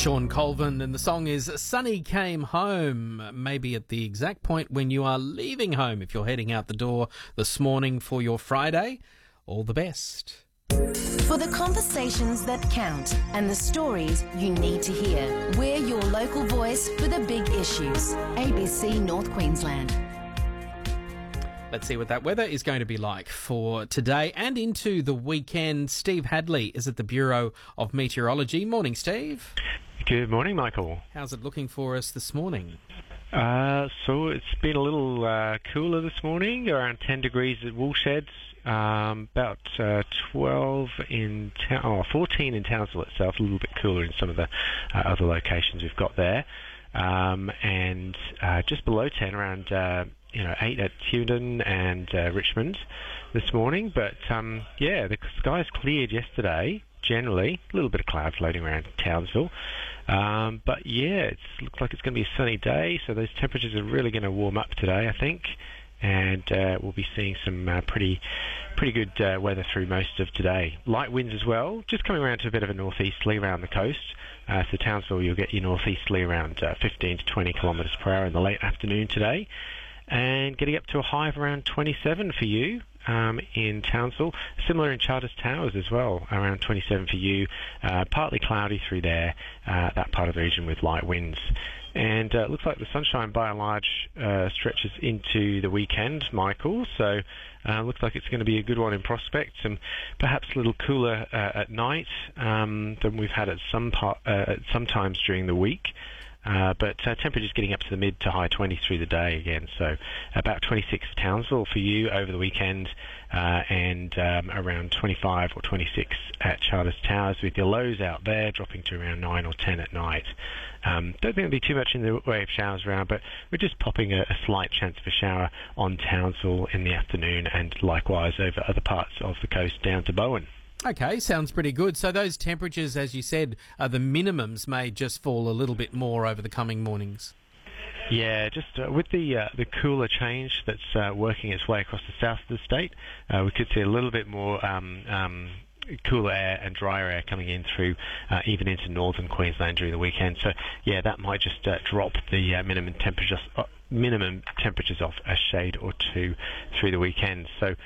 Sean Colvin, and the song is Sunny Came Home, maybe at the exact point when you are leaving home if you're heading out the door this morning for your Friday. All the best. For the conversations that count and the stories you need to hear, we're your local voice for the big issues. ABC North Queensland. Let's see what that weather is going to be like for today and into the weekend. Steve Hadley is at the Bureau of Meteorology. Morning, Steve. Good morning, Michael. How's it looking for us this morning? So it's been a little cooler this morning, around 10 degrees at Woolsheds, about 12 in 14 in Townsville itself, a little bit cooler in some of the other locations we've got there, and just below 10, around 8 at Hughenden and Richmond this morning. But the skies cleared yesterday. Generally, a little bit of cloud floating around Townsville. But yeah, it looks like it's going to be a sunny day, so those temperatures are really going to warm up today, I think. And we'll be seeing some pretty good weather through most of today. Light winds as well, just coming around to a bit of a northeasterly around the coast. So Townsville, you'll get your northeasterly around 15 to 20 kilometres per hour in the late afternoon today. And getting up to a high of around 27 for you in Townsville. Similar in Charters Towers as well, around 27 for you. Partly cloudy through there, that part of the region with light winds. And it looks like the sunshine by and large stretches into the weekend, Michael. So looks like it's going to be a good one in prospect, and perhaps a little cooler at night than we've had at some times during the week. But temperatures getting up to the mid to high 20s through the day again. So about 26 Townsville for you over the weekend, and around 25 or 26 at Charters Towers, with your lows out there dropping to around 9 or 10 at night. Don't think there'll be too much in the way of showers around, but we're just popping a slight chance of a shower on Townsville in the afternoon, and likewise over other parts of the coast down to Bowen. Okay, sounds pretty good. So those temperatures, as you said, the minimums may just fall a little bit more over the coming mornings. Yeah, just with the cooler change that's working its way across the south of the state, we could see a little bit more cooler air and drier air coming in through even into northern Queensland during the weekend. So yeah, that might just drop the minimum temperatures off a shade or two through the weekend. So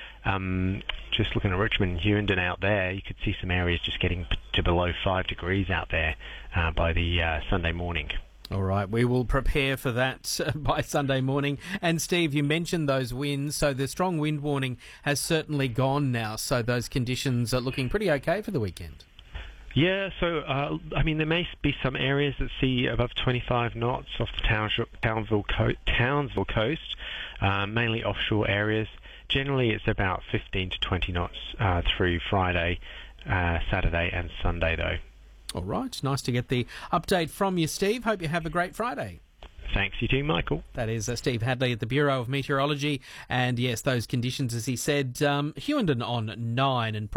just looking at Richmond and Hughenden out there, you could see some areas just getting to below 5 degrees out there by the Sunday morning. All right, we will prepare for that by Sunday morning. And Steve, you mentioned those winds, so the strong wind warning has certainly gone now, so those conditions are looking pretty okay for the weekend. Yeah, so there may be some areas that see above 25 knots off the Townsville coast, mainly offshore areas. Generally, it's about 15 to 20 knots through Friday, Saturday and Sunday, though. All right, nice to get the update from you, Steve. Hope you have a great Friday. Thanks, you too, Michael. That is Steve Hadley at the Bureau of Meteorology. And yes, those conditions, as he said, Hughenden on 9 and